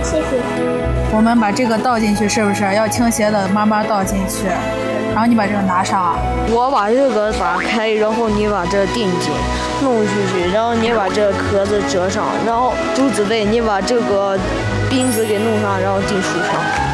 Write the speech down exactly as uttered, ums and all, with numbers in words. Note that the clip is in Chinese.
谢谢。 我们把这个倒进去，是不是要倾斜的慢慢倒进去？然后你把这个拿上。 我把这个打开，然后你把这定紧，弄出去，然后你把这个壳子折上，然后珠子位你把这个钉子给弄上，然后钉树上。